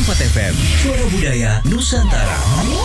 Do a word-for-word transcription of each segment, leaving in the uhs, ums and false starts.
empat F M, Suara Budaya Nusantara.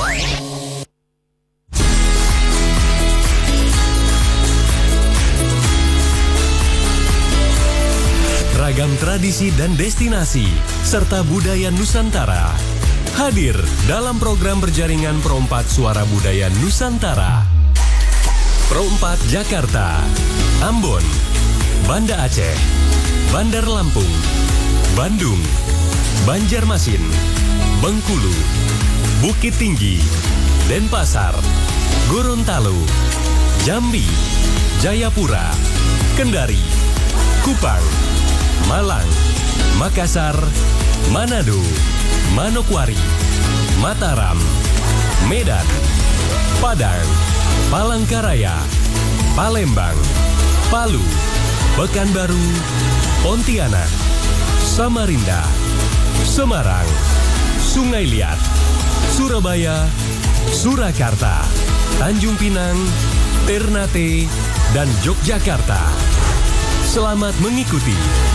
Ragam tradisi dan destinasi, serta budaya Nusantara hadir dalam program berjaringan Pro empat Suara Budaya Nusantara. Pro empat Jakarta, Ambon, Banda Aceh, Bandar Lampung, Bandung, Banjarmasin, Bengkulu, Bukit Tinggi, Denpasar, Gorontalo, Jambi, Jayapura, Kendari, Kupang, Malang, Makassar, Manado, Manokwari, Mataram, Medan, Padang, Palangkaraya, Palembang, Palu, Pekanbaru, Pontianak, Samarinda, Semarang, Sungai Liat, Surabaya, Surakarta, Tanjung Pinang, Ternate, dan Yogyakarta. Selamat mengikuti.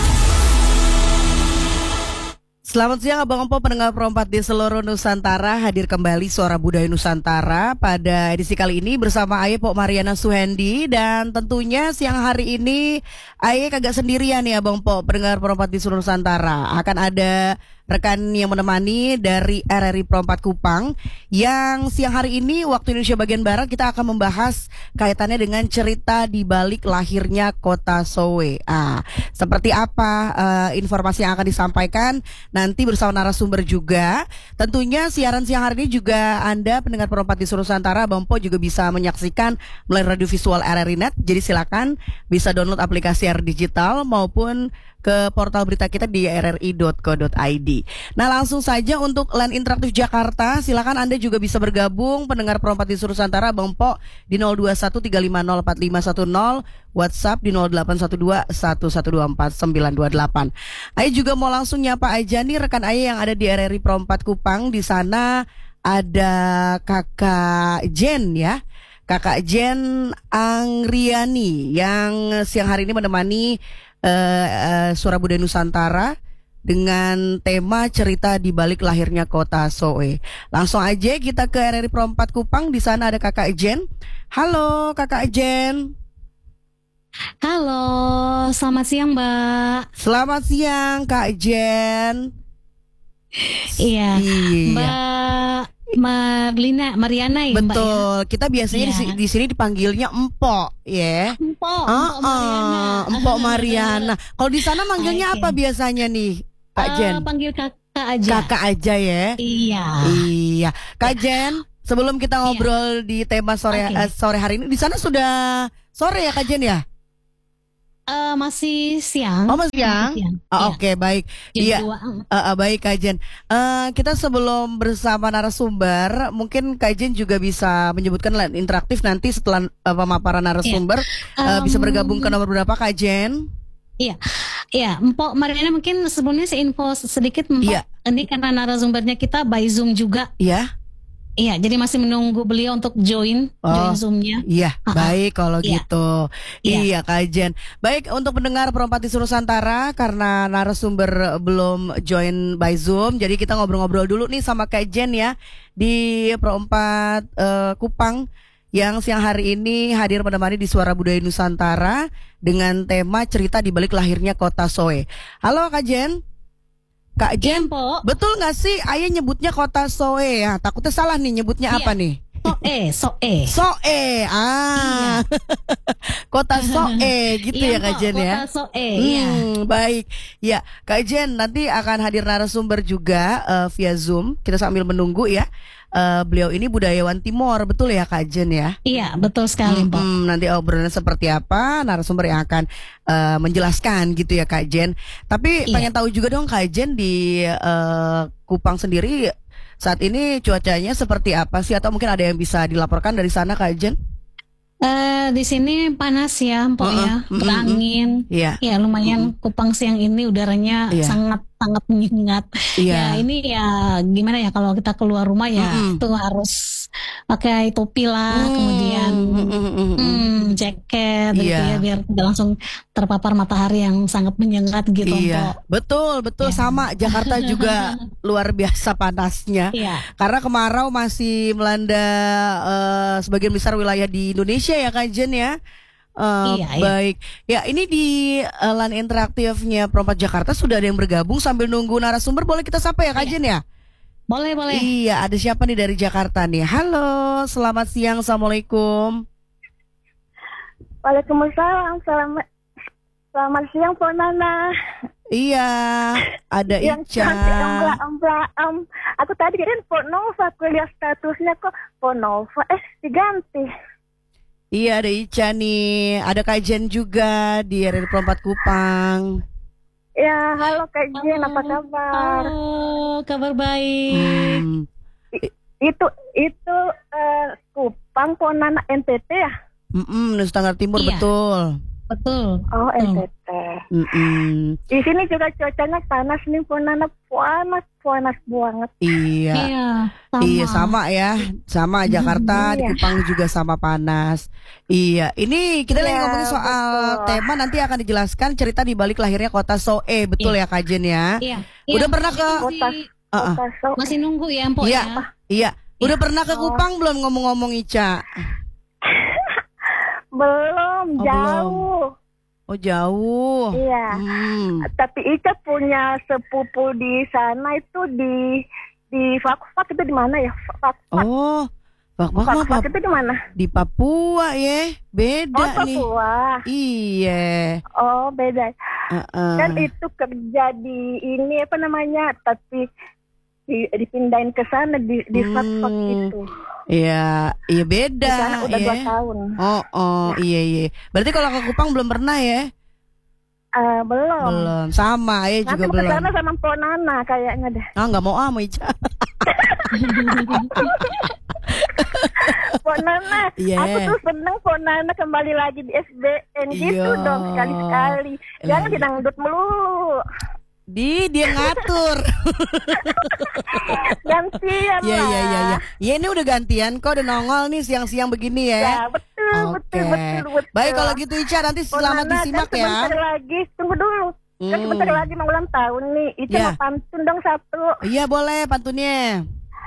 Selamat siang Abang Empo, pendengar Pro empat di seluruh Nusantara. Hadir kembali Suara Budaya Nusantara pada edisi kali ini bersama Aye Pok Mariana Suhendi. Dan tentunya siang hari ini Aye kagak sendirian nih Abang Empo, pendengar Pro empat di seluruh Nusantara. Akan ada rekan yang menemani dari R R I Pro empat Kupang, yang siang hari ini waktu Indonesia bagian Barat kita akan membahas kaitannya dengan cerita di balik lahirnya Kota Sowe. Ah, seperti apa uh, informasi yang akan disampaikan nanti bersama narasumber juga. Tentunya siaran siang hari ini juga Anda pendengar Pro empat di seluruh Nusantara, Bang Po juga bisa menyaksikan melalui radio visual R R I Net. Jadi silakan bisa download aplikasi R R I Digital maupun ke portal berita kita di r r i dot co dot i d. Nah, langsung saja untuk Line Interaktif Jakarta, silakan Anda juga bisa bergabung pendengar Pro empat di seluruh Nusantara, Bang Po di nol dua satu tiga lima nol empat lima satu nol, WhatsApp di nol delapan satu dua satu satu dua empat sembilan dua delapan. Aye juga mau langsung nyapa aja nih rekan Aye yang ada di R R I Pro empat Kupang. Di sana ada Kakak Jen ya. Kakak Jen Angriani yang siang hari ini menemani uh, uh, Suara Budaya Nusantara dengan tema cerita di balik lahirnya Kota Sowe. Langsung aja kita ke R R I Pro empat Kupang. Di sana ada Kakak Jen. Halo Kakak Jen. Halo, selamat siang Mbak. Selamat siang Kak Jen. Iya, iya. Mbak Marlina, Mariana ya. Betul, Mbak, ya? kita biasanya Iya. di, di sini dipanggilnya Empok, ya. Empok, Ah, Empok Mariana. ah, Empok Mariana. Kalau di sana manggilnya Oke. apa biasanya nih, Kak Eh, Jen? panggil kakak aja. Kakak aja ya. Iya. Iya, Kak Jen. Sebelum kita ngobrol di tema sore Oke. eh, sore hari ini, di sana sudah sore ya Kak Jen ya? Eh, masih siang. Oh, masih siang? Masih siang. Oh, Iya. Oke, baik. Jam Iya. dua. Uh, uh, baik Kak Jen, uh, kita sebelum bersama narasumber, mungkin Kak Jen juga bisa menyebutkan line interaktif nanti setelah uh, pemaparan narasumber. uh, Um, Bisa bergabung ke nomor berapa Kak Jen? Iya, iya, Empok Mariana mungkin sebelumnya saya info sedikit Empok. Iya. Ini karena narasumbernya kita by Zoom juga. Iya, Iya, jadi masih menunggu beliau untuk join, Oh. join Zoom-nya. iya, Uh-uh. baik kalau Iya. gitu. Iya. Iya Kak Jen. Baik, untuk pendengar Pro empat di seluruh Nusantara, karena narasumber belum join by Zoom, jadi kita ngobrol-ngobrol dulu nih sama Kak Jen ya di Pro empat uh, Kupang, yang siang hari ini hadir menemani di Suara Budaya Nusantara dengan tema cerita di balik lahirnya Kota Sowe. Halo Kak Jen. Kak Jen, Empok. betul nggak sih Ayah nyebutnya Kota Sowe ya? Takutnya salah nih nyebutnya Iya. apa nih? Soe, soe. Soe, ah, Kota Soe gitu ya Iya, Kak Empok, Jen ya. Kota Soe, iya. Hmm, baik. Ya, Kak Jen nanti akan hadir narasumber juga uh, via Zoom. Kita sambil menunggu ya. Uh, beliau ini budayawan Timor, betul ya Kak Jen ya? Iya, betul sekali, Empok. Hmm, nanti obrolannya seperti apa, narasumber yang akan uh, menjelaskan gitu ya Kak Jen. Tapi Iya. pengen tahu juga dong Kak Jen di uh, Kupang sendiri saat ini cuacanya seperti apa sih, atau mungkin ada yang bisa dilaporkan dari sana Kak Jen? Eh, di sini panas ya, Empok Uh-uh, ya, mm-mm, berangin. Iya. Ya, lumayan Kupang siang ini udaranya Iya. sangat sangat menyengat. Iya. Ya ini ya gimana ya kalau kita keluar rumah ya Mm-mm. itu harus pakai topi lah, Hmm, kemudian mm, mm, mm, mm. hmm, jaket gitu Iya. ya biar tidak langsung terpapar matahari yang sangat menyengat gitu, Iya, Mpok. betul, betul Ya. sama. Jakarta juga luar biasa panasnya. Iya. Karena kemarau masih melanda eh, sebagian besar wilayah di Indonesia ya Kak Jen ya. Eh, Iya, iya. baik. Ya, ini di eh, LAN interaktifnya Perompak Jakarta sudah ada yang bergabung sambil nunggu narasumber. Boleh kita sapa ya Kak Iya. Jen ya? Boleh, boleh. Iya, ada siapa nih dari Jakarta nih? Halo, selamat siang, assalamualaikum. Waalaikumsalam, selamat selamat siang Po Nana. Iya, ada Yang Ica. cantik embla embla em. Aku tadi kirain Po Nova, aku lihat statusnya kok Po Nova, eh diganti. Iya, ada Ica nih, ada Kak Jen juga di R R Perompak Kupang. Ya, halo Kak Jen, apa Halo. kabar? Halo, kabar baik. Hmm, Itu itu eh, Kupang Po Nana N T T ya? mm-mm, Nusa Tenggara Timur Iya. betul. Betul. Oh, Betul. N T T. Mm-mm. Di sini juga cuacanya panas nih Po Nana, panas panas banget. Iya, Iya, sama. iya sama ya, sama Jakarta di Iya. Kupang juga sama panas. Iya, ini kita lagi Iya, ngomongin soal betul. tema nanti akan dijelaskan cerita di balik lahirnya kota Soe, betul ya Kak Jen ya? Iya. Udah Iya, pernah Mpok, ke- itu Kota masih, Uh-uh. Kota So- masih nunggu ya, Mpok Iya, ya. iya. Udah Iya. pernah ke Oh. Kupang belum ngomong-ngomong Ica? belum, Oh, jauh. Oh jauh. Iya. Hmm. Tapi Ica punya sepupu di sana itu di di Fakfak itu di mana ya? Fakfak. Oh, Pak Pak mah Fakfak Pap- itu di mana? di Papua ya, Oh, beda nih. Papua. Iya. Oh, beda. Uh-uh. Kan itu kerja di ini apa namanya? Tapi di, dipindahin ke sana di di Hmm. Fakfak itu. Iya, iya Di beda sana udah ya. dua tahun. Oh, oh, iya iya. Berarti kalau ke Kupang belum pernah ya? Ah, belum. Belum. Sama ya Nanti juga mau ke belum. sana sama Ponana kayaknya deh. Ah, nggak mau ah, mau Ica. Ponana, Iya. aku tuh seneng Ponana kembali lagi di S B N gitu Iya. dong sekali-sekali. Jangan Lah. didangdut melulu. Di dia ngatur. Gantian Iya lah. iya iya iya. Ya ini udah gantian kok, udah nongol nih siang-siang begini ya. Ya, betul, Oke. betul, betul, betul. Baik kalau gitu Ica nanti selamat Ponana, disimak kan ya. sebentar lagi, tunggu dulu. Kan Hmm. sebentar lagi mau ulang tahun nih. Itu Ya. mau pantun dong satu. Iya boleh pantunnya.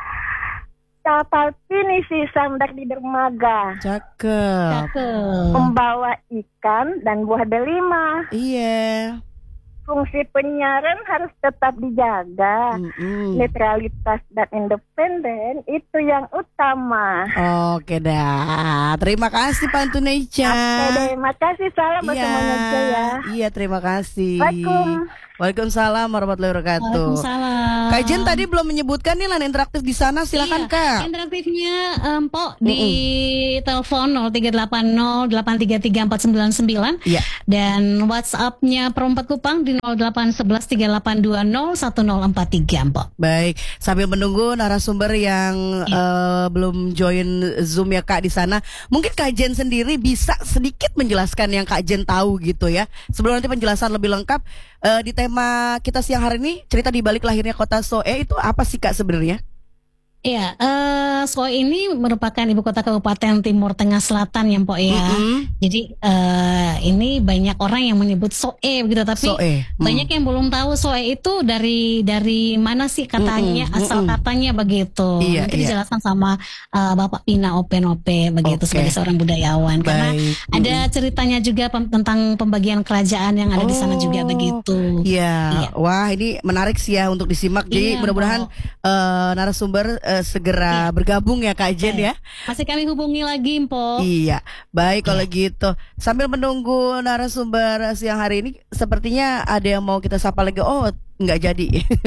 Kapal ini si Samdak di dermaga. Cakep. Cakep. Membawa ikan dan buah delima. Iya. Fungsi penyiaran harus tetap dijaga. Mm-mm. Netralitas dan independen itu yang utama. Oke dah. Terima kasih pantunnya Ica. Oke deh, makasih, salam buat Iya. semuanya aja ya. Iya terima kasih. Waalaikum. Waalaikumsalam warahmatullahi wabarakatuh. Waalaikumsalam. Kak Jen tadi belum menyebutkan nih LAN interaktif di sana, silakan Iya, Kak. interaktifnya em, Mpok di telepon nol tiga delapan nol delapan tiga tiga empat sembilan sembilan Iya. dan WhatsApp-nya Perompak Kupang di nol delapan satu satu tiga delapan dua nol satu nol empat tiga Mpok. Baik, sambil menunggu narasumber yang eh, belum join Zoom ya Kak di sana, mungkin Kak Jen sendiri bisa sedikit menjelaskan yang Kak Jen tahu gitu ya. Sebelum nanti penjelasan lebih lengkap eh, di tema kita siang hari ini, cerita di balik lahirnya kota Soe itu apa sih Kak sebenarnya? Iya, eh Soe ini merupakan ibu kota Kabupaten Timur Tengah Selatan ya Mpok ya. Mm-mm. Jadi eh ini banyak orang yang menyebut Soe begitu, tapi Soe. Hmm. banyak yang belum tahu Soe itu dari dari mana sih katanya, Mm-mm, asal mm-mm. katanya begitu. Iya, Nanti iya. dijelaskan sama eh, Bapak Pina Ope-Ope begitu Oke. sebagai seorang budayawan. Karena Baik. ada ceritanya juga pem- tentang pembagian kerajaan yang ada di sana juga Oh, begitu. Iya, Iya. wah ini menarik sih ya untuk disimak. Jadi Iya, mudah-mudahan eh, narasumber eh, segera Iya. bergabung ya Kak Jen Oke. ya. Masih kami hubungi lagi Mpok. Iya, baik kalau gitu. Sambil menunggu narasumber siang hari ini, sepertinya ada yang mau kita sapa lagi. Oh, nggak jadi.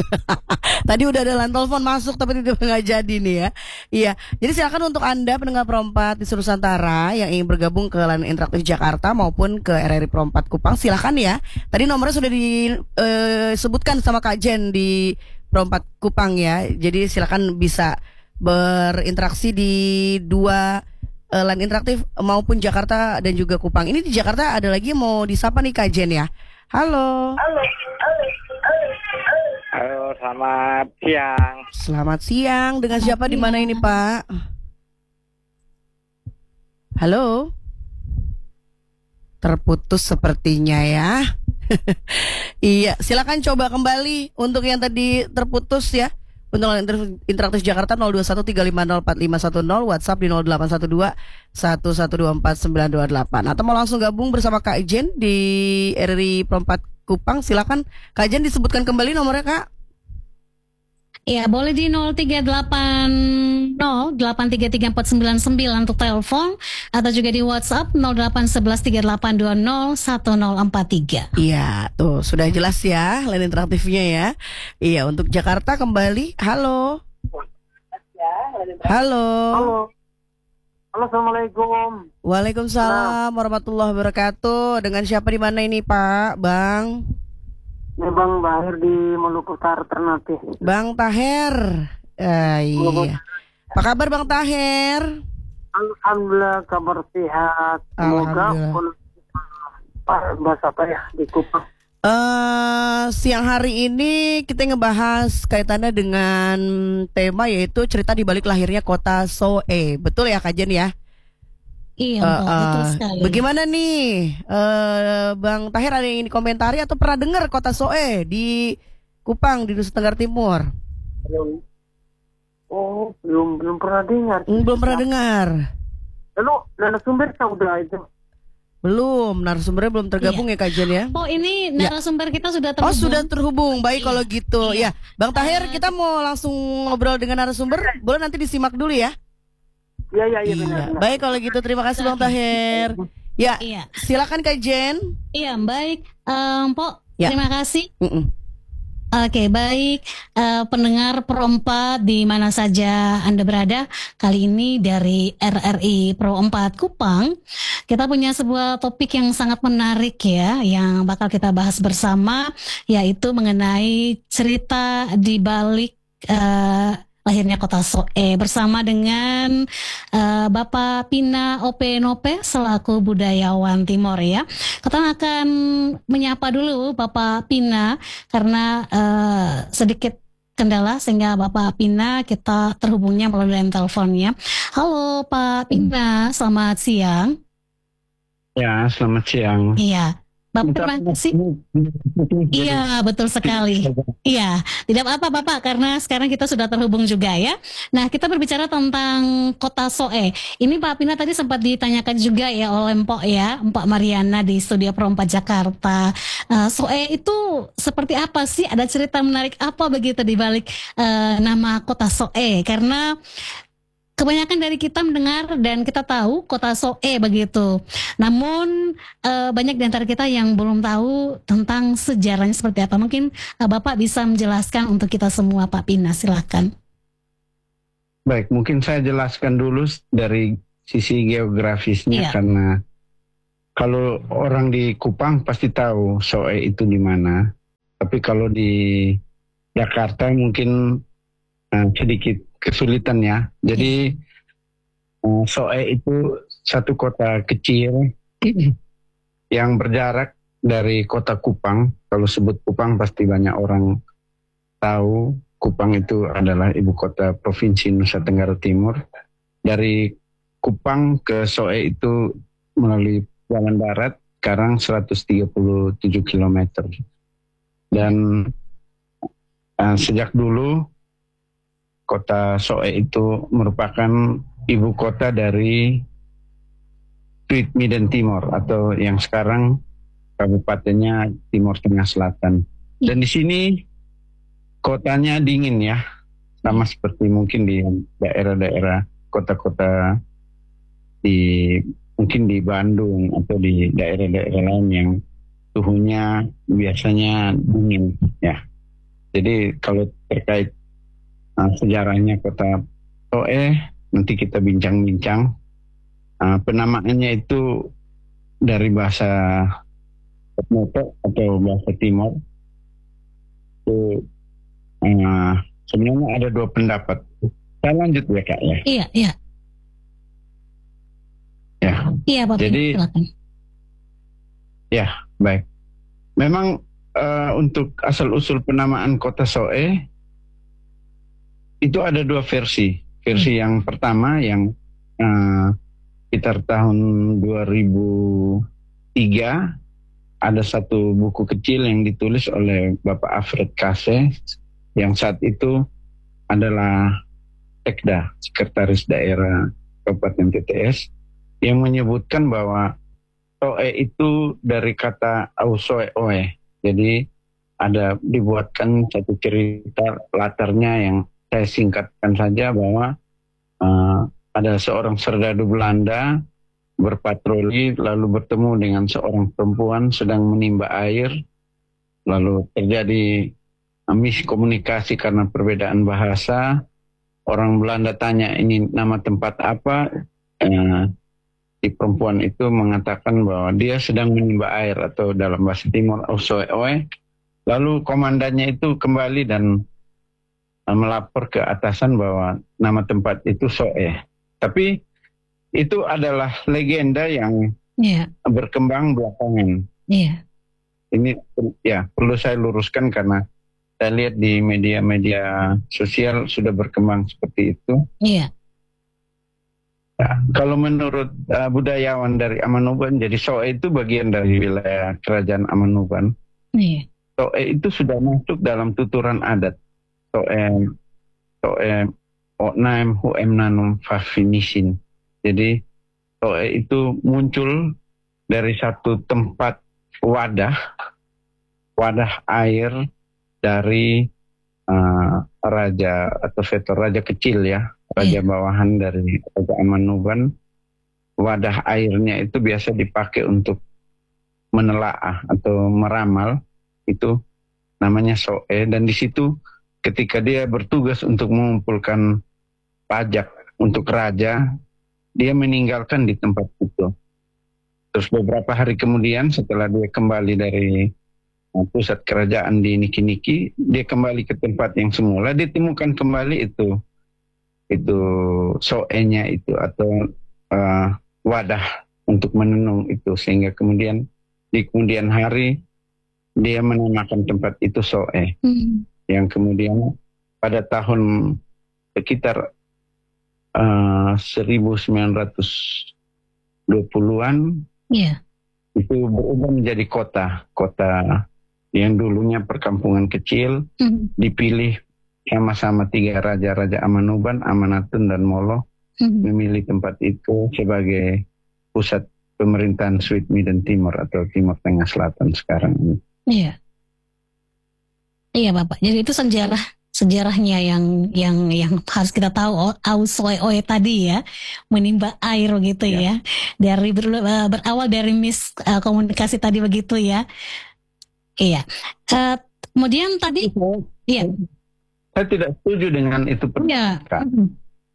Tadi udah ada line telepon masuk, tapi tidak nggak jadi nih ya. Iya, jadi silakan untuk Anda pendengar Perompat di seluruh Nusantara yang ingin bergabung ke LAN Interaktif Jakarta maupun ke R R I Perompat Kupang, silakan ya. Tadi nomornya sudah disebutkan sama Kak Jen di Perompat Kupang ya. Jadi silakan bisa berinteraksi di dua uh, LAN interaktif maupun Jakarta dan juga Kupang. Ini di Jakarta ada lagi yang mau disapa nih Kak Jen ya. Halo. Halo, halo, halo, halo. Halo, selamat siang. Selamat siang. Dengan siapa di mana ini, Pak? Halo. Terputus sepertinya ya. Iya, silakan coba kembali untuk yang tadi terputus ya. Untuk inter- interaktif Jakarta nol dua satu tiga lima nol empat lima satu nol, WhatsApp di nol delapan satu dua satu satu dua empat sembilan dua delapan. Atau mau langsung gabung bersama Kak Jen di R R I Perempat Kupang, silakan Kak Jen disebutkan kembali nomornya, Kak. Ya, boleh di nol tiga delapan nol delapan tiga tiga empat sembilan sembilan untuk telepon, atau juga di WhatsApp nol delapan satu satu tiga delapan dua nol satu nol empat tiga. Iya, tuh sudah jelas ya line interaktifnya ya. Iya, untuk Jakarta kembali. Halo. Halo. Halo. Halo, assalamualaikum. Waalaikumsalam warahmatullahi wabarakatuh. Dengan siapa di mana ini, Pak? Bang? Ini Bang Bahir di Maluku Utara Ternate. Bang Taher. Eh, iya. Apa kabar Bang Taher? Alhamdulillah, kabar sehat. Semoga Alhamdulillah. bahasa apa ya di Kupang. Eh, siang hari ini kita ngebahas kaitannya dengan tema yaitu cerita di balik lahirnya kota Soe. Betul ya Kak Jen ya? Iya, Eh, Mbak, betul eh, sekali. Bagaimana nih eh, Bang Tahir, ada yang ingin komentari atau pernah dengar kota Soe di Kupang di Nusa Tenggara Timur? Oh, belum belum pernah dengar. Hmm, belum pernah dengar. Lalu narasumber sudah itu. Belum, narasumbernya belum tergabung ya Kak Jen ya? Oh, ini narasumber kita sudah Oh terhubung. sudah terhubung, baik Iya. kalau gitu. Iya. Ya, Bang Tahir, Eh, kita mau langsung ngobrol dengan narasumber, boleh nanti disimak dulu ya? Iya, iya, iya Iya, benar. benar. baik kalau gitu, terima kasih Bang Tahir. Ya, Iya, silakan Kak Jen. iya, baik, Em, Pok. Ya. Terima kasih. Mm-mm. Oke, baik, Eh, pendengar Pro empat di mana saja Anda berada. Kali ini dari R R I Pro empat Kupang, kita punya sebuah topik yang sangat menarik ya, yang bakal kita bahas bersama, yaitu mengenai cerita di balik eh, lahirnya kota Soe, bersama dengan eh, Bapak Pina Ope Nope selaku budayawan Timor ya. Kita akan menyapa dulu Bapak Pina karena eh, sedikit kendala sehingga Bapak Pina kita terhubungnya melalui line teleponnya. Halo Pak Pina, selamat siang. Ya, selamat siang. Iya, Bapak terima kasih. Iya, betul sekali. Iya, tidak apa-apa Bapak, karena sekarang kita sudah terhubung juga ya. Nah, kita berbicara tentang kota Soe. Ini Pak Pina tadi sempat ditanyakan juga ya oleh Mpok ya, Mpok Mariana di Studio Pro empat Jakarta. Eh, Soe itu seperti apa sih? Ada cerita menarik apa begitu di balik eh, nama kota Soe? Karena kebanyakan dari kita mendengar dan kita tahu kota Soe begitu. Namun eh, banyak di antara kita yang belum tahu tentang sejarahnya seperti apa. Mungkin eh, Bapak bisa menjelaskan untuk kita semua, Pak Pina, silakan. Baik, mungkin saya jelaskan dulu dari sisi geografisnya, Iya. karena kalau orang di Kupang pasti tahu Soe itu di mana. Tapi kalau di Jakarta mungkin eh, sedikit kesulitan ya. Jadi eh, Soe itu satu kota kecil yang berjarak dari kota Kupang. Kalau sebut Kupang pasti banyak orang tahu. Kupang itu adalah ibu kota Provinsi Nusa Tenggara Timur. Dari Kupang ke Soe itu melalui jalan darat sekarang seratus tiga puluh tujuh kilometer. Dan uh, sejak dulu kota Soe itu merupakan ibu kota dari Tweed Midden Timor, atau yang sekarang kabupatennya Timor Tengah Selatan. Dan di sini kotanya dingin ya, sama seperti mungkin di daerah-daerah kota-kota di mungkin di Bandung atau di daerah-daerah lain yang suhunya biasanya dingin ya. Jadi kalau terkait uh, sejarahnya kota Soe nanti kita bincang-bincang. Uh, penamaannya itu dari bahasa Moto atau bahasa Timor. Itu uh, sebenarnya ada dua pendapat. Saya lanjut ya Kak ya. Iya, iya. Ya. Iya, Pak Jadi- Pina, silakan. Ya, baik. Memang uh, untuk asal-usul penamaan kota Soe itu ada dua versi. Versi hmm. yang pertama yang uh, sekitar tahun dua ribu tiga ada satu buku kecil yang ditulis oleh Bapak Alfred Kase yang saat itu adalah Sekda, Sekretaris Daerah Kabupaten T T S, yang menyebutkan bahwa Soe itu dari kata Ausoe Oe. Jadi ada dibuatkan satu cerita latarnya yang saya singkatkan saja bahwa uh, ada seorang serdadu Belanda berpatroli lalu bertemu dengan seorang perempuan sedang menimba air, lalu terjadi uh, miskomunikasi karena perbedaan bahasa. Orang Belanda tanya ini nama tempat apa, uh, si perempuan itu mengatakan bahwa dia sedang menimba air atau dalam bahasa Timur Ausoe Oe. Lalu komandannya itu kembali dan uh, melapor ke atasan bahwa nama tempat itu Soe. Tapi itu adalah legenda yang yeah. berkembang belakangan. Yeah. Ini ya perlu saya luruskan karena saya lihat di media-media sosial sudah berkembang seperti itu. Iya. Ya, kalau menurut uh, budayawan dari Amanuban, jadi Soe itu bagian dari wilayah kerajaan Amanuban. Iya. Soe itu sudah masuk dalam tuturan adat. Soe, Soe, Onaim, Huem Nanum, Fafinisin. Jadi Soe itu muncul dari satu tempat wadah, wadah air dari uh, raja atau vetor raja kecil ya. Raja bawahan dari Raja Amanuban. Wadah airnya itu biasa dipakai untuk menelaah atau meramal, itu namanya Soe. Dan di situ ketika dia bertugas untuk mengumpulkan pajak untuk raja, dia meninggalkan di tempat itu. Terus beberapa hari kemudian setelah dia kembali dari pusat kerajaan di Niki-Niki, dia kembali ke tempat yang semula, ditemukan kembali itu itu soe-nya itu atau uh, wadah untuk menenung itu, sehingga kemudian di kemudian hari dia menamakan tempat itu Soe. Hmm. Yang kemudian pada tahun sekitar uh, seribu sembilan ratus dua puluhan yeah. itu berubah menjadi kota, kota yang dulunya perkampungan kecil, hmm. dipilih sama-sama tiga raja-raja Amanuban, Amanatun dan Molo, hmm. memilih tempat itu sebagai pusat pemerintahan Sweetme dan Timur atau Timur Tengah Selatan sekarang ini. Iya, iya Bapak. Jadi itu sejarah sejarahnya yang yang yang harus kita tahu. Ausoe Oe tadi ya, menimba air gitu ya, ya. Dari ber, berawal dari miskomunikasi tadi begitu ya. Iya. Uh, kemudian tadi, iya. Saya tidak setuju dengan itu pernyataan. Ya.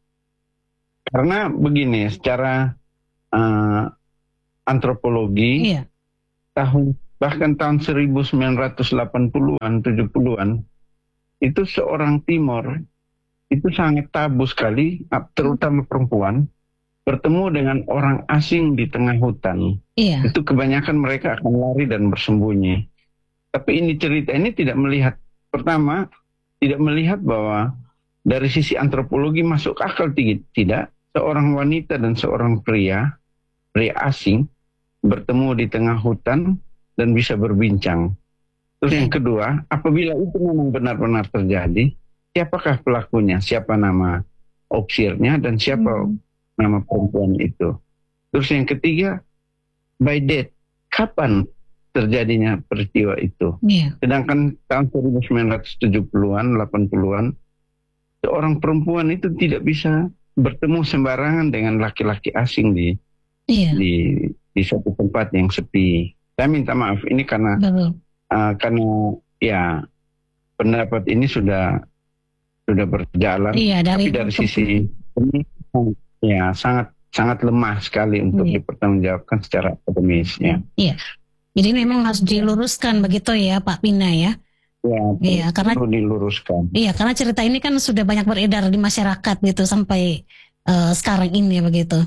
Karena begini, secara uh, antropologi, ya. tahun bahkan tahun seribu sembilan ratus delapan puluhan, tujuh puluhan, itu seorang Timur itu sangat tabu sekali, terutama perempuan, bertemu dengan orang asing di tengah hutan. Ya. Itu kebanyakan mereka akan lari dan bersembunyi. Tapi ini cerita ini tidak melihat, pertama, tidak melihat bahwa dari sisi antropologi masuk akal tidak seorang wanita dan seorang pria, pria asing bertemu di tengah hutan dan bisa berbincang. Terus yang kedua, apabila itu memang benar-benar terjadi, siapakah pelakunya, siapa nama opsirnya dan siapa hmm. nama perempuan itu. Terus yang ketiga, by date, kapan terjadinya peristiwa itu. Yeah. Sedangkan tahun seribu sembilan ratus tujuh puluhan, delapan puluhan, seorang perempuan itu tidak bisa bertemu sembarangan dengan laki-laki asing di yeah. di di suatu tempat yang sepi. Saya minta maaf ini karena uh, karena ya pendapat ini sudah sudah berjalan, yeah, dari tapi dari sisi ini ya sangat sangat lemah sekali untuk yeah. dipertanggungjawabkan secara akademis ya. Yeah. Jadi memang harus diluruskan begitu ya Pak Pina ya. Ya, iya, karena perlu diluruskan. Iya, karena cerita ini kan sudah banyak beredar di masyarakat gitu sampai uh, sekarang ini begitu.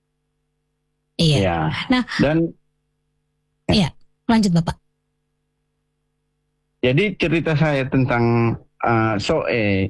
Iya. Ya. Nah, dan iya, lanjut Bapak. Jadi cerita saya tentang uh, soe,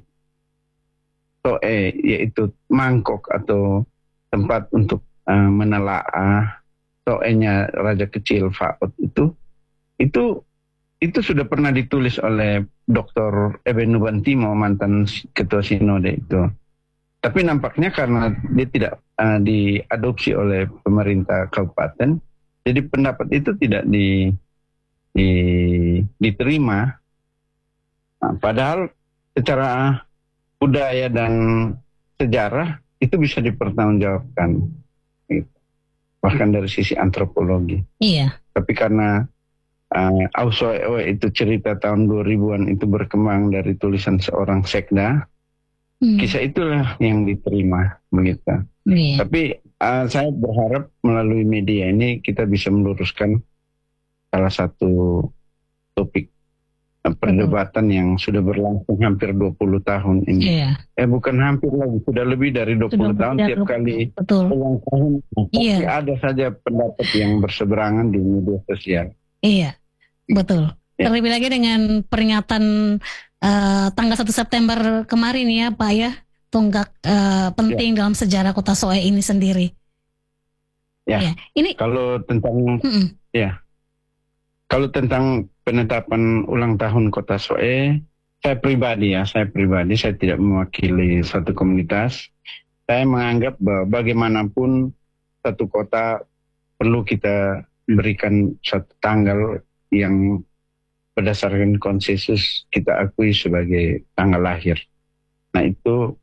soe yaitu mangkok atau tempat untuk uh, menelaah soe-nya Raja Kecil Fa'od itu, itu itu sudah pernah ditulis oleh doktor Eben Nubantimo, mantan ketua sinode itu. Tapi nampaknya karena dia tidak uh, diadopsi oleh pemerintah kabupaten, jadi pendapat itu tidak di, di, diterima. Nah, padahal secara budaya dan sejarah itu bisa dipertanggungjawabkan, gitu. Bahkan dari sisi antropologi. Iya. Tapi karena uh, Ausoe itu cerita tahun dua ribuan itu berkembang dari tulisan seorang sekda, hmm. kisah itulah yang diterima, begitu. Iya. Tapi uh, saya berharap melalui media ini kita bisa meluruskan salah satu topik perdebatan yang sudah berlangsung hampir dua puluh tahun ini. Iya. Eh bukan hampir lagi, sudah lebih dari dua puluh sudah tahun tiap dua puluh, kali ulang tahun. Iya. Pasti ada saja pendapat yang berseberangan di media sosial. Iya, betul. Ya. Terlebih lagi dengan peringatan uh, tanggal satu September kemarin ya Pak ya, tonggak uh, penting ya. Dalam sejarah Kota Soe ini sendiri. Ya, ya. Ini kalau tentang mm-mm. ya. Kalau tentang penetapan ulang tahun Kota Soe, saya pribadi ya, saya pribadi, saya tidak mewakili satu komunitas. Saya menganggap bahwa bagaimanapun satu kota perlu kita berikan satu tanggal yang berdasarkan konsensus kita akui sebagai tanggal lahir. Nah itu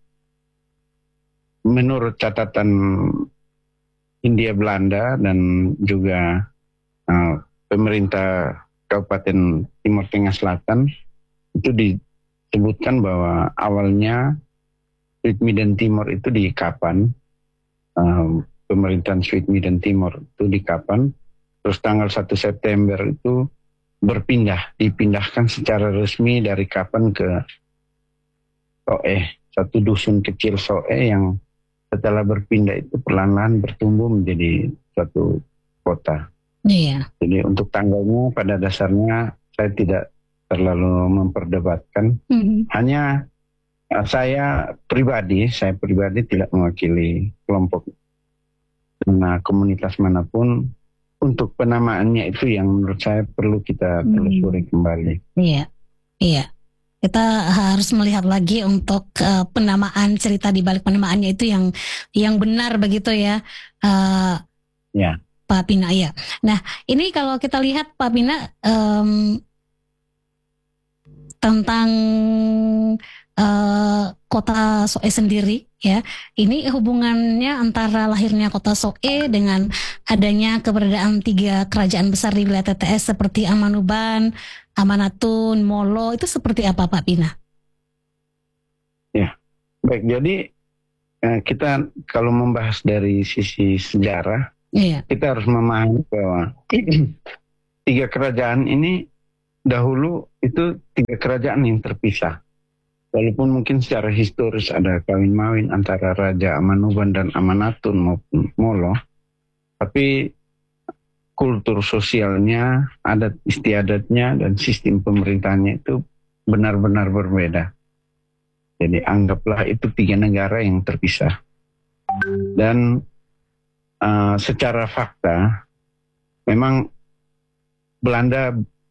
menurut catatan Hindia Belanda dan juga uh, pemerintah Kabupaten Timur Tengah Selatan itu disebutkan bahwa awalnya Sweetmead dan Timur itu di Kapan, um, pemerintahan Sweetmead dan Timur itu di Kapan, terus tanggal satu September itu berpindah, dipindahkan secara resmi dari Kapan ke Soe, satu dusun kecil Soe yang setelah berpindah itu perlahan-lahan bertumbuh menjadi suatu kota. Iya. Jadi untuk tanggalnya pada dasarnya saya tidak terlalu memperdebatkan. Mm-hmm. Hanya uh, saya pribadi, saya pribadi tidak mewakili kelompok nah, komunitas manapun. Untuk penamaannya itu yang menurut saya perlu kita telusuri mm. kembali. Iya, iya. Kita harus melihat lagi untuk uh, penamaan, cerita di balik penamaannya itu yang yang benar begitu ya. Uh, ya. Pak Pina, ya. Nah, ini kalau kita lihat Pak Pina um, tentang uh, Kota Soe sendiri, ya, ini hubungannya antara lahirnya Kota Soe dengan adanya keberadaan tiga kerajaan besar di wilayah T T S seperti Amanuban, Amanatun, Molo, itu seperti apa Pak Pina? Ya, baik. Jadi eh, kita kalau membahas dari sisi sejarah, iya. Kita harus memahami bahwa tiga kerajaan ini dahulu itu tiga kerajaan yang terpisah. Walaupun mungkin secara historis ada kawin-mawin antara Raja Amanuban dan Amanatun maupun Molo, tapi kultur sosialnya, adat istiadatnya, dan sistem pemerintahannya itu benar-benar berbeda. Jadi anggaplah itu tiga negara yang terpisah. Dan Uh, secara fakta, memang Belanda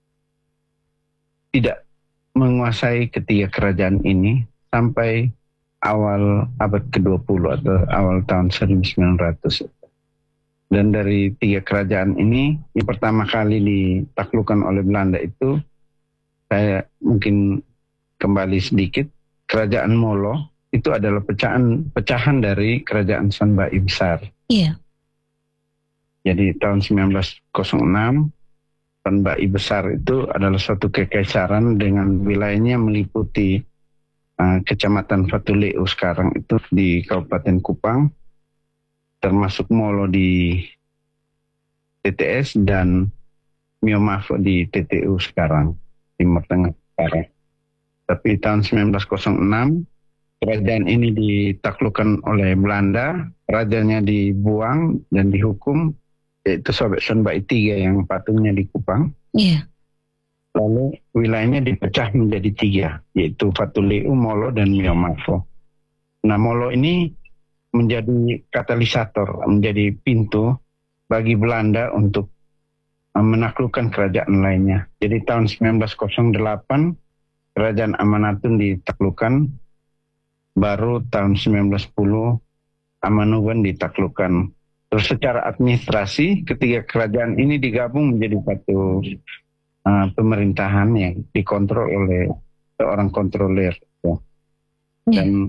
tidak menguasai ketiga kerajaan ini sampai awal abad ke dua puluh atau awal tahun seribu sembilan ratus. Dan dari tiga kerajaan ini, yang pertama kali ditaklukkan oleh Belanda itu, saya mungkin kembali sedikit, Kerajaan Molo itu adalah pecahan pecahan dari Kerajaan Sonbai Besar. Iya. Jadi tahun sembilan belas nol enam, Sonbai Besar itu adalah suatu kekaisaran dengan wilayahnya meliputi uh, Kecamatan Fatuleu sekarang itu di Kabupaten Kupang, termasuk Molo di T T S dan Miomavo di T T U sekarang, Timur Tengah sekarang. Tapi tahun sembilan belas nol enam, kerajaan ini ditaklukkan oleh Belanda, rajanya dibuang dan dihukum, yaitu Sobek Sonbai tiga yang patungnya di Kupang. Iya. Lalu wilayahnya dipecah menjadi tiga, yaitu Fatuleu, Molo, dan Miomavo. Nah, Molo ini menjadi katalisator, menjadi pintu bagi Belanda untuk uh, menaklukkan kerajaan lainnya. Jadi tahun sembilan belas nol delapan, kerajaan Amanatun ditaklukkan, baru tahun sembilan belas sepuluh, Amanoban ditaklukkan. Terus secara administrasi, ketiga kerajaan ini digabung menjadi satu Uh, pemerintahan yang dikontrol oleh seorang kontroler. Ya. Dan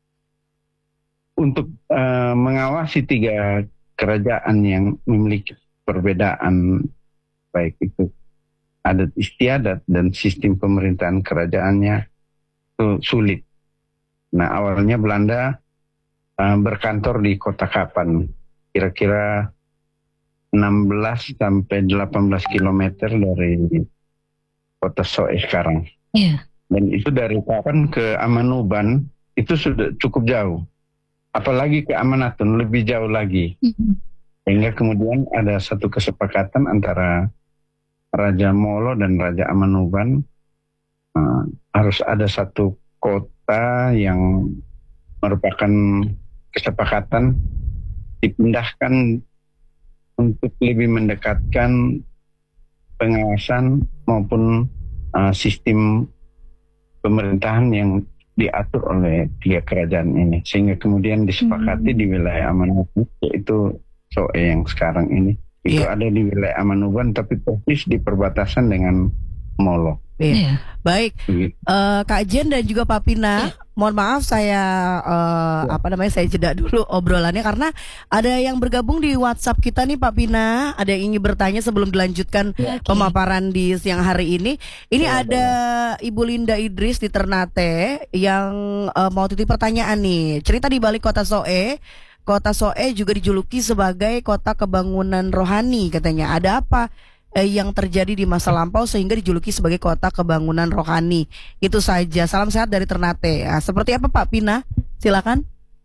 untuk uh, mengawasi tiga kerajaan yang memiliki perbedaan, baik itu adat istiadat dan sistem pemerintahan kerajaannya, itu sulit. Nah, awalnya Belanda uh, berkantor di kota Kapan, kira-kira enam belas sampai delapan belas kilometer dari kota Soe sekarang. Yeah. Dan itu dari Kapan ke Amanoban itu sudah cukup jauh. Apalagi ke Amanatun lebih jauh lagi. Mm-hmm. Sehingga kemudian ada satu kesepakatan antara Raja Molo dan Raja Amanoban, uh, harus ada satu kota yang merupakan kesepakatan dipindahkan untuk lebih mendekatkan pengawasan maupun uh, sistem pemerintahan yang diatur oleh tiga kerajaan ini, sehingga kemudian disepakati hmm. di wilayah Amanoban, yaitu Soe yang sekarang ini. Itu yeah. ada di wilayah Amanoban, tapi persis di perbatasan dengan Molo. Iya. Yeah. Baik, uh, Kak Jen dan juga Pak Pina, yeah. mohon maaf saya uh, yeah. apa namanya saya jeda dulu obrolannya karena ada yang bergabung di WhatsApp kita nih Pak Pina, ada yang ingin bertanya sebelum dilanjutkan yeah, okay. pemaparan di siang hari ini. Ini yeah, ada yeah. Ibu Linda Idris di Ternate yang uh, mau titip pertanyaan nih. Cerita di balik kota Soe. Kota Soe juga dijuluki sebagai kota kebangunan rohani katanya. Ada apa Eh, yang terjadi di masa lampau sehingga dijuluki sebagai kota kebangunan rohani? Itu saja. Salam sehat dari Ternate. Nah, seperti apa Pak Pina? Silakan.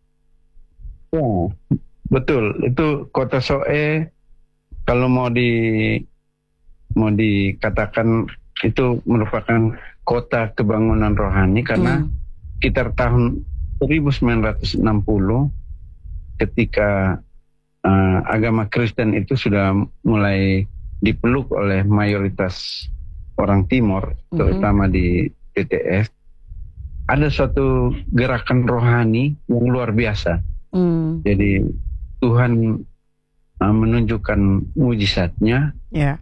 Ya, betul. Itu kota Soe kalau mau di mau dikatakan itu merupakan kota kebangunan rohani karena hmm. sekitar tahun seribu sembilan ratus enam puluh ketika uh, agama Kristen itu sudah mulai dipeluk oleh mayoritas orang Timur, terutama mm-hmm. di T T S, ada suatu gerakan rohani yang luar biasa. Mm. Jadi Tuhan uh, menunjukkan mujizatnya. Yeah.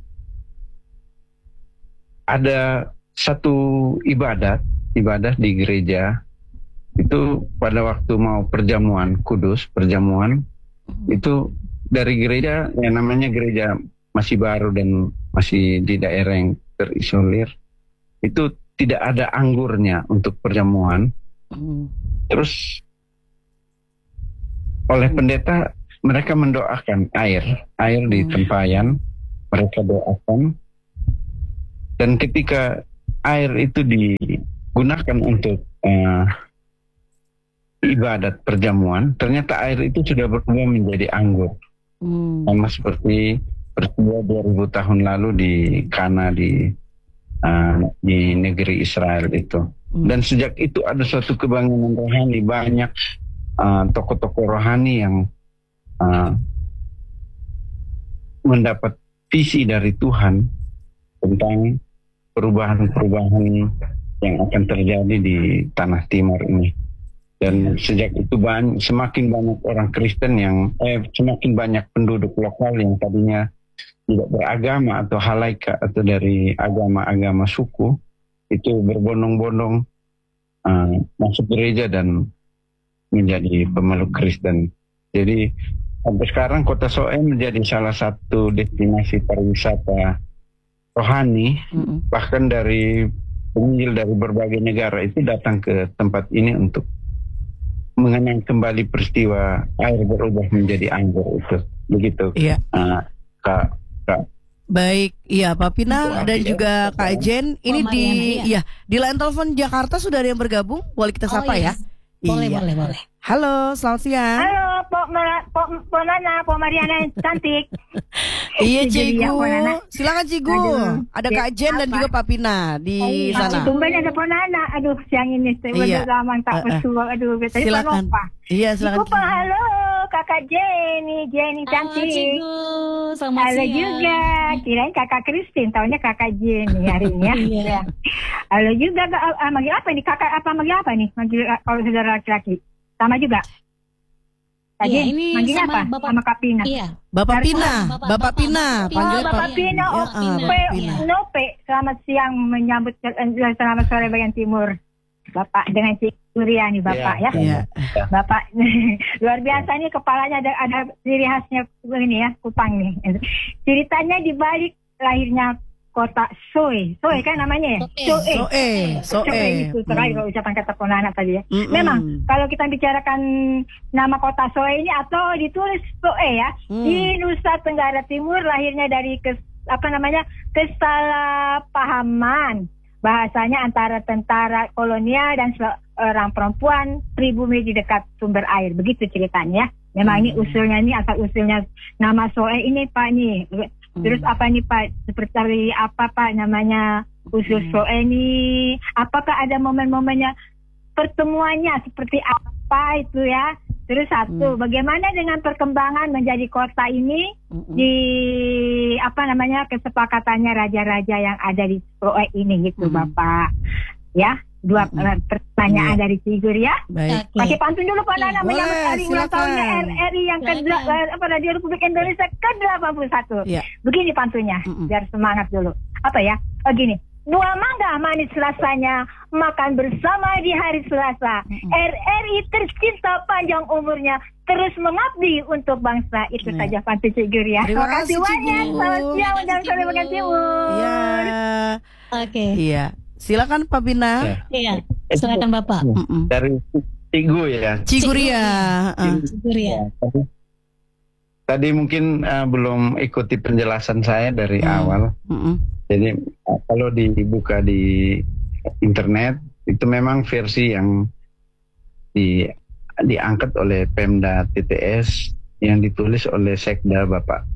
Ada satu ibadat, ibadah di gereja itu pada waktu mau perjamuan kudus, perjamuan mm-hmm. itu dari gereja yang namanya gereja masih baru dan masih di daerah yang terisolir, itu tidak ada anggurnya untuk perjamuan. Hmm. Terus oleh pendeta mereka mendoakan air, air di tempayan, mereka doakan. Dan ketika air itu digunakan untuk uh, ibadat perjamuan, ternyata air itu sudah berubah menjadi anggur. Hmm. Sama seperti peristiwa dua ribu tahun lalu di Kana di uh, di negeri Israel itu. Hmm. Dan sejak itu ada suatu kebangunan rohani, banyak uh, tokoh-tokoh rohani yang uh, mendapat visi dari Tuhan tentang perubahan-perubahan yang akan terjadi di tanah Timur ini. Dan sejak itu banyak, semakin banyak orang Kristen yang eh, semakin banyak penduduk lokal yang tadinya tidak beragama atau halaika atau dari agama-agama suku itu berbondong-bondong uh, masuk gereja dan menjadi pemeluk Kristen. Jadi sampai sekarang kota Soe menjadi salah satu destinasi pariwisata rohani. Mm-hmm. Bahkan dari penginjil dari berbagai negara itu datang ke tempat ini untuk mengenang kembali peristiwa air berubah menjadi anggur itu. Begitu. Iya. Uh, Kak Kak. Baik, iya Pak Pina dan ya, juga Kak Jen. Ini di ya. ya di line telepon Jakarta sudah ada yang bergabung. Boleh kita sapa oh, ya. Boleh, Iya. boleh, boleh. Halo, selamat siang. Halo, Pok Mara, Pok Pok Nana, Pok Mariana yang cantik. Iya, Jadi ya, Cigu. Pok Nana. Silakan Cigu. Aduh, Ada ya, Kak Jen dan apa? juga Pak Pina di Masih sana. tumben ada Pok Nana. Aduh, siang ini saya Iya. udah lama tak Uh, uh. bersua. Aduh, tadi Pak Silakan. Nova. Iya, silakan. Ibu Pak, halo, Kakak Jenny, Jenny Halo, cantik. Cigu. Selamat Halo siang. juga, kirain Kakak Christine, tahunya Kakak Jenny hari ini ya. Iya. Ya. Halo juga, Kak, ah, manggil apa nih? Kakak apa manggil apa nih? Manggil ah, kalau saudara laki-laki. Sama juga. Tadi Iya, ini manggilnya sama apa? Bapak- Sama Kak Pina. Iya. Bapak Dari- Pina, Bapak- Bapak Bapak- Pina, Bapak- panggil Oh, Bapak Pak- Pina, Ya, oh, ah, Pina. Pe, Bapak Pina. no, Pe, selamat siang menyambut eh, selamat sore bagian timur. Bapak dengan Cik Surya nih Bapak ya. Iya. Bapak luar biasa nih kepalanya ada ada ciri khasnya ini ya, Kupang nih. Ceritanya di balik lahirnya kota Soe. Soe kan namanya ya? Soe. Soe, Soe. Itu sekali kalau ucapan kata Ponana tadi ya. Mm-mm. Memang kalau kita bicarakan nama kota Soe ini atau ditulis Soe ya, Hmm. di Nusa Tenggara Timur lahirnya dari kes, apa namanya kesalahpahaman bahasanya antara tentara kolonial dan seorang perempuan pribumi di dekat sumber air. Begitu ceritanya. Memang ini usulnya ini asal usulnya nama Soe ini Pak nih. Terus apa nih Pak? Seperti apa Pak namanya usul Soe ini? Apakah ada momen-momennya pertemuannya seperti apa itu ya? Terus satu, bagaimana dengan perkembangan menjadi kota ini di apa namanya kesepakatannya raja-raja yang ada di Soe ini gitu Mm-mm. Bapak? Ya, dua Mm-mm. eh, pertanyaan Iya. dari Figur ya. Baik. Oke. Pakai pantun dulu Pak Iya, Nana boleh, menyambut hari ulang silakan. tahunnya R R I yang ke Silakan. apa Radio Republik Indonesia ke delapan puluh satu. Iya. Begini pantunnya, Mm-mm. biar semangat dulu. Apa ya? Oh gini. Dua mangga manis rasanya, makan bersama di hari Selasa. Mm-mm. R R I tercinta panjang umurnya, terus mengabdi untuk bangsa. Itu Iya. saja pantun Cik Gur ya. Terima Terima kasih kasih, banyak. Cigu. Selamat siang Terima dan kasih, sore Cigu. bagian timur. Iya. Oke. Iya. Silakan Pak Pina. Ya. Iya. Silakan Bapak. Mm-mm. Dari Cigu ya. Ciguria. Ah. Cigu ya. Tadi, tadi mungkin eh, belum ikuti penjelasan saya dari Hmm. awal. Mm-mm. Jadi eh, kalau dibuka di internet itu memang versi yang di, diangkat oleh Pemda T T S yang ditulis oleh Sekda Bapak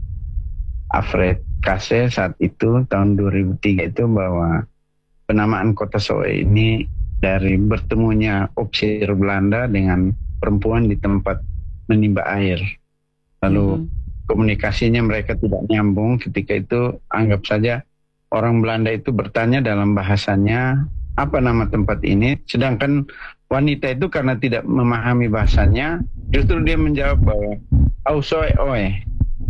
Alfred Kase saat itu tahun dua ribu tiga itu bahwa penamaan kota Soe ini dari bertemunya opsir Belanda dengan perempuan di tempat menimba air. Lalu Mm. komunikasinya mereka tidak nyambung ketika itu anggap saja orang Belanda itu bertanya dalam bahasanya apa nama tempat ini, sedangkan wanita itu karena tidak memahami bahasanya justru dia menjawab bahwa au soe oe.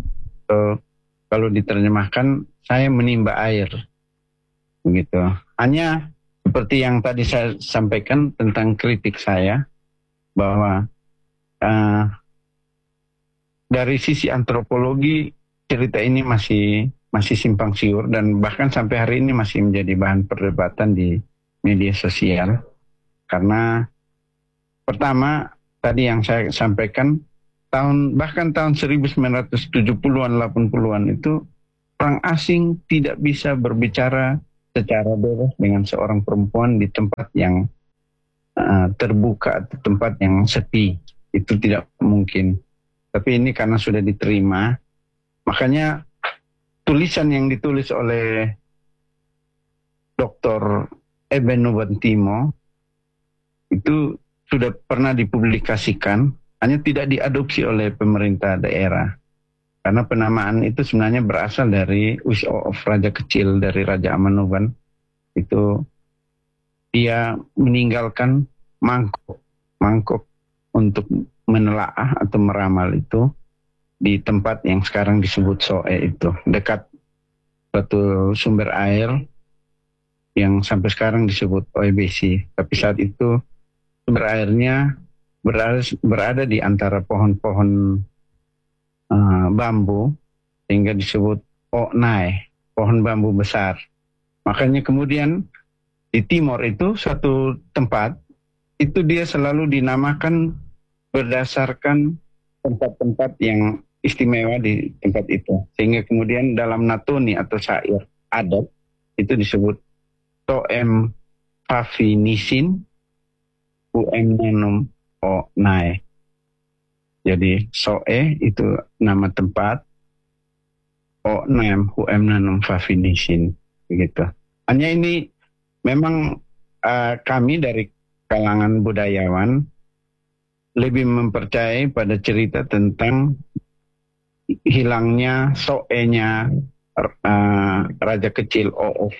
So, kalau diterjemahkan saya menimba air begitu. Hanya seperti yang tadi saya sampaikan tentang kritik saya bahwa uh, dari sisi antropologi cerita ini masih masih simpang siur dan bahkan sampai hari ini masih menjadi bahan perdebatan di media sosial karena pertama tadi yang saya sampaikan tahun bahkan tahun seribu sembilan ratus tujuh puluhan delapan puluhan itu orang asing tidak bisa berbicara secara bebas dengan seorang perempuan di tempat yang uh, terbuka atau tempat yang sepi, itu tidak mungkin. Tapi ini karena sudah diterima, makanya tulisan yang ditulis oleh Doktor Eben Nubantimo itu sudah pernah dipublikasikan, hanya tidak diadopsi oleh pemerintah daerah. Karena penamaan itu sebenarnya berasal dari Wish of Raja Kecil dari Raja Amanoban. Itu dia meninggalkan mangkok, mangkok untuk menelaah atau meramal itu di tempat yang sekarang disebut Soe itu, dekat suatu sumber air yang sampai sekarang disebut O E B C. Tapi saat itu sumber airnya berada, berada di antara pohon-pohon uh, bambu sehingga disebut Oknai, pohon bambu besar. Makanya kemudian di timur itu suatu tempat itu dia selalu dinamakan berdasarkan tempat-tempat yang istimewa di tempat itu. Sehingga kemudian dalam natuni atau syair adat itu disebut Toem Pavinisin, Uem Nanum Onai. Jadi Soe itu nama tempat, Onem Huemnanum Fafinisin begitu. Hanya ini memang uh, kami dari kalangan budayawan lebih mempercayai pada cerita tentang hilangnya Soe-nya uh, raja kecil Oof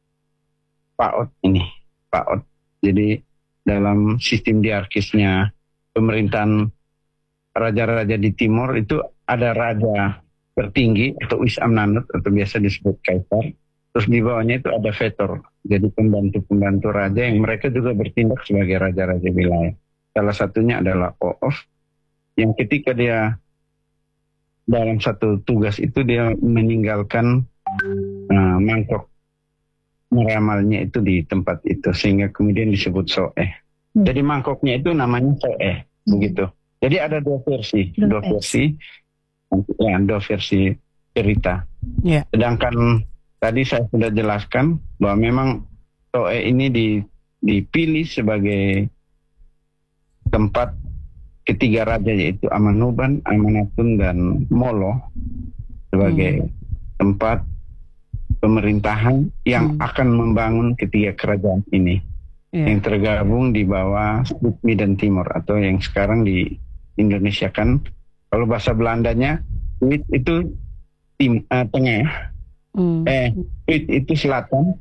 Paot ini, Paot. Jadi dalam sistem diarkisnya pemerintahan raja-raja di timur itu ada raja tertinggi atau Wisamnanut atau biasa disebut kaisar. Terus di bawahnya itu ada vetor, jadi pembantu-pembantu raja yang mereka juga bertindak sebagai raja-raja wilayah. Salah satunya adalah Oof, yang ketika dia dalam satu tugas itu dia meninggalkan uh, mangkok meramalnya itu di tempat itu, sehingga kemudian disebut Soe. Hmm. Jadi mangkoknya itu namanya Soe, hmm. begitu. Jadi ada dua versi, dua, dua versi, ya dua versi cerita. Yeah. Sedangkan tadi saya sudah jelaskan bahwa memang Soe ini dipilih sebagai tempat ketiga raja, yaitu Amanuban, Amanatun, dan Molo sebagai hmm. tempat pemerintahan yang hmm. akan membangun ketiga kerajaan ini yeah. yang tergabung di bawah Sudmi dan Timur, atau yang sekarang di Indonesia kan kalau bahasa Belandanya Wit itu tim, uh, tengah. Hmm. Eh, Wit itu selatan,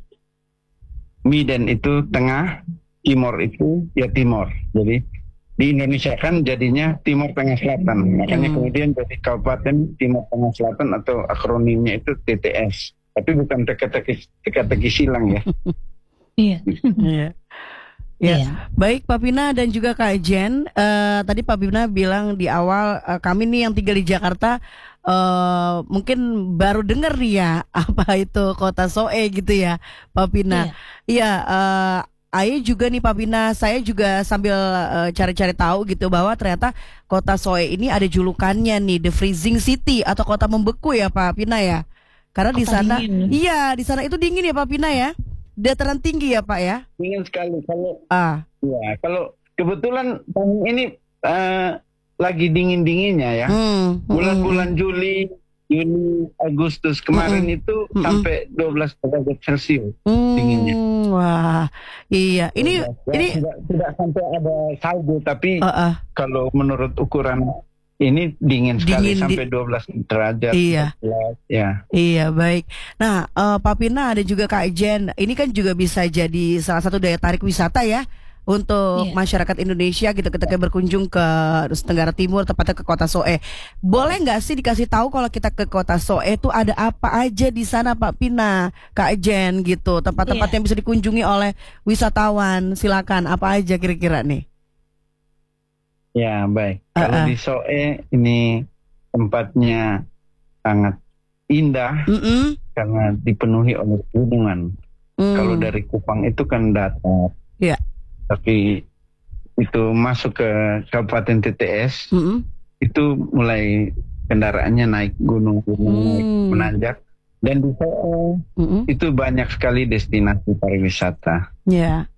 Miden itu tengah, Timor itu ya timur. Jadi di Indonesia kan jadinya Timur Tengah Selatan. Makanya hmm. kemudian jadi Kabupaten Timur Tengah Selatan atau akronimnya itu T T S. Tapi bukan teka-teki teka-teki silang ya. Iya. Iya. Ya, yeah. Baik Pak Pina dan juga Kak Jen. Uh, tadi Pak Pina bilang di awal uh, kami nih yang tinggal di Jakarta uh, mungkin baru dengar nih ya apa itu kota Soe gitu ya, Pak Pina. Iya. Yeah. Uh, Aye juga nih Pak Pina, saya juga sambil uh, cari-cari tahu gitu bahwa ternyata kota Soe ini ada julukannya nih, The Freezing City atau kota membeku ya Pak Pina ya. Karena kota di sana, dingin. Iya di sana itu dingin ya Pak Pina ya. Dataran tinggi ya Pak ya? Dingin sekali. Kalau ah. ya, kalau kebetulan tahun ini uh, lagi dingin-dinginnya ya. Hmm, Bulan-bulan hmm. Juli, Juli, Agustus kemarin hmm, itu hmm, sampai dua belas derajat Celcius hmm, dinginnya. Wah, iya. Ini ya, ini tidak, tidak sampai ada salju, tapi uh, uh. kalau menurut ukuran ini dingin sekali, dingin, sampai dua belas derajat. Iya. Ya. Iya, baik. Nah, uh, Pak Pina ada juga Kak Jen. Ini kan juga bisa jadi salah satu daya tarik wisata ya untuk iya. masyarakat Indonesia gitu ketika berkunjung ke Nusa Tenggara Timur, tepatnya ke Kota Soe. Boleh nggak sih dikasih tahu kalau kita ke Kota Soe itu ada apa aja di sana Pak Pina, Kak Jen gitu, tempat-tempat iya. yang bisa dikunjungi oleh wisatawan. Silakan, apa aja kira-kira nih? Ya, baik. Uh-uh. Kalau di Soe ini tempatnya sangat indah mm-mm. karena dipenuhi oleh gunungan. Mm. Kalau dari Kupang itu kan datar. Yeah. Tapi itu masuk ke Kabupaten T T S, mm-mm. itu mulai kendaraannya naik gunung-gunung, mm. naik menanjak. Dan di Soe mm-mm. itu banyak sekali destinasi pariwisata. Yeah.